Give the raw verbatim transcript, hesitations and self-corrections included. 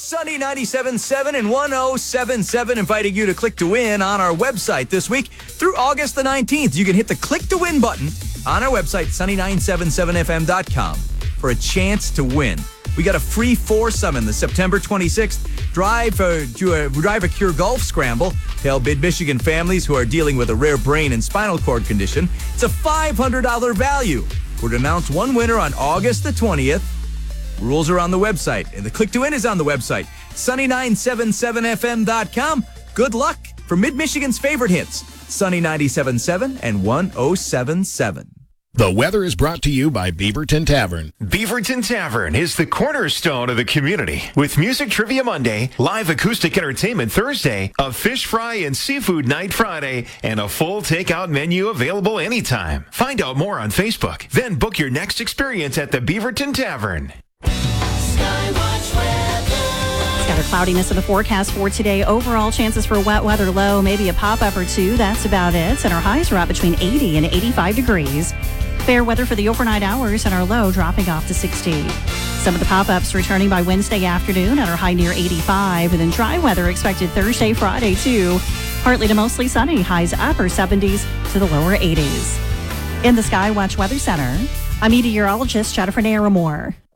Sunny ninety-seven point seven and one oh seven point seven, inviting you to click to win on our website this week through August the nineteenth. You can hit the click to win button on our website, sunny nine seven seven f m dot com, for a chance to win. We got a free foursome in the September twenty-sixth Drive, uh, to a, Drive a Cure Golf Scramble to help Mid-Michigan families who are dealing with a rare brain and spinal cord condition. It's a five hundred dollars value. We're to announce one winner on August the twentieth. Rules are on the website, and the click to win is on the website, sunny nine seven seven f m dot com. Good luck for Mid-Michigan's favorite hits, Sunny ninety-seven point seven and one oh seven point seven. The weather is brought to you by Beaverton Tavern. Beaverton Tavern is the cornerstone of the community. With Music Trivia Monday, live acoustic entertainment Thursday, a fish fry and seafood night Friday, and a full takeout menu available anytime. Find out more on Facebook. Then book your next experience at the Beaverton Tavern. Skywatch weather. Scattered cloudiness in the forecast for today. Overall chances for wet weather low, maybe a pop-up or two. That's about it. And our highs are at between eighty and eighty-five degrees. Fair weather for the overnight hours and our low dropping off to sixty. Some of the pop-ups returning by Wednesday afternoon at our high near eighty-five. And then dry weather expected Thursday, Friday too. Partly to mostly sunny, highs upper seventies to the lower eighties. In the Skywatch Weather Center, I'm meteorologist Jennifer Naramore.